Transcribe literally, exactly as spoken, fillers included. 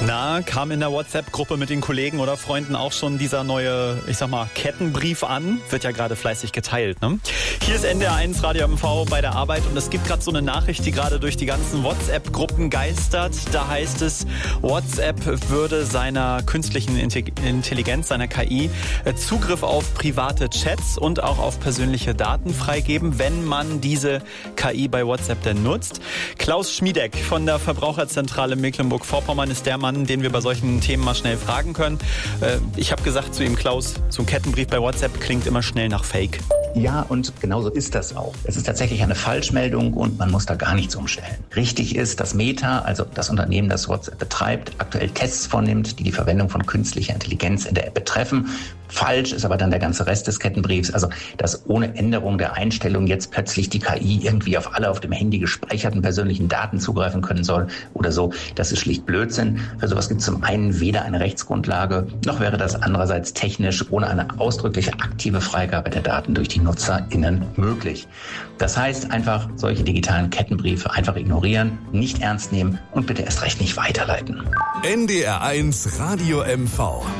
Na, kam in der WhatsApp-Gruppe mit den Kollegen oder Freunden auch schon dieser neue, ich sag mal, Kettenbrief an? Wird ja gerade fleißig geteilt, ne? Hier ist N D R eins Radio M V bei der Arbeit und es gibt gerade so eine Nachricht, die gerade durch die ganzen WhatsApp-Gruppen geistert. Da heißt es, WhatsApp würde seiner künstlichen Intelligenz, seiner K I, Zugriff auf private Chats und auch auf persönliche Daten freigeben, wenn man diese K I bei WhatsApp denn nutzt. Klaus Schmiedeck von der Verbraucherzentrale Mecklenburg-Vorpommern ist der Mann, den wir bei solchen Themen mal schnell fragen können. Ich habe gesagt zu ihm, Klaus, so ein Kettenbrief bei WhatsApp klingt immer schnell nach Fake. Ja, und genauso ist das auch. Es ist tatsächlich eine Falschmeldung und man muss da gar nichts umstellen. Richtig ist, dass Meta, also das Unternehmen, das WhatsApp betreibt, aktuell Tests vornimmt, die die Verwendung von künstlicher Intelligenz in der App betreffen. Falsch ist aber dann der ganze Rest des Kettenbriefs, also dass ohne Änderung der Einstellung jetzt plötzlich die K I irgendwie auf alle auf dem Handy gespeicherten persönlichen Daten zugreifen können soll oder so. Das ist schlicht Blödsinn. Für sowas gibt es zum einen weder eine Rechtsgrundlage, noch wäre das andererseits technisch ohne eine ausdrückliche aktive Freigabe der Daten durch die NutzerInnen möglich. Das heißt einfach, solche digitalen Kettenbriefe einfach ignorieren, nicht ernst nehmen und bitte erst recht nicht weiterleiten. N D R eins Radio M V.